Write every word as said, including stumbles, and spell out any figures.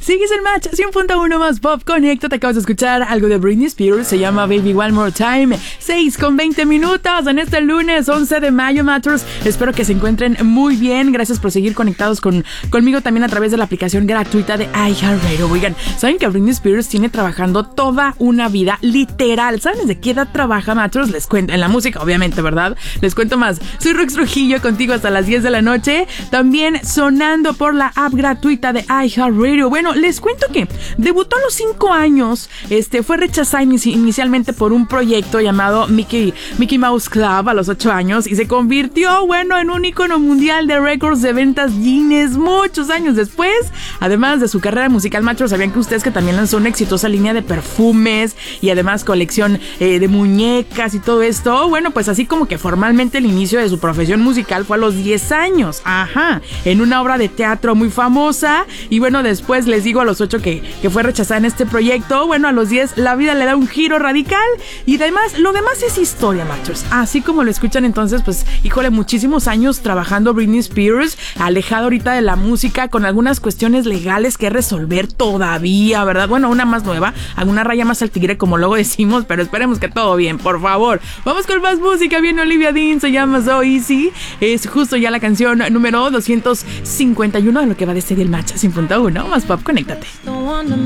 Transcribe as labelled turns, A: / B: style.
A: Sigues el match, cien punto uno más pop. Conecta, te acabas de escuchar algo de Britney Spears, se llama Baby One More Time. seis con veinte minutos en este lunes once de mayo, Matchers. Espero que se encuentren muy bien. Gracias por seguir conectados con, conmigo también a través de la aplicación gratuita de iHeartRadio. Oigan, ¿saben que Britney Spears tiene trabajando toda una vida literal? ¿Saben desde qué edad trabaja, Matchers? Les cuento, en la música, obviamente, ¿verdad? Les cuento más. Soy Rox Trujillo, contigo hasta las diez de la noche. También sonando por la app gratuita de iHeartRadio. Bueno, les cuento que debutó a los cinco años. Este, fue rechazada inici- inicialmente por un proyecto llamado Mickey, Mickey Mouse Club a los ocho años y se convirtió, bueno, en un ícono mundial de récords de ventas Guinness muchos años después. Además de su carrera musical, Matchers, ¿sabían que ustedes que también lanzó una exitosa línea de perfumes y además colección eh, de muñecas y todo esto? Bueno, pues así como que formalmente el inicio de su profesión musical fue a los diez años. Ajá, en una obra de teatro muy famosa. Y bueno, después les digo a los ocho que, que fue rechazada en este proyecto. Bueno, a los diez la vida le da un giro radical y además lo demás es historia, Matchers. Así como lo escuchan, entonces, pues, híjole, muchísimos años trabajando Britney Spears, alejada ahorita de la música con algunas cuestiones legales que resolver todavía, ¿verdad? Bueno, una más nueva, alguna raya más al tigre, como luego decimos, pero esperemos que todo bien, por favor. Vamos con más música. Viene Olivia Dean, se llama So Easy. Es justo ya la canción número doscientos cincuenta y uno de lo que va de este día el match. cien punto uno más pop, conéctate.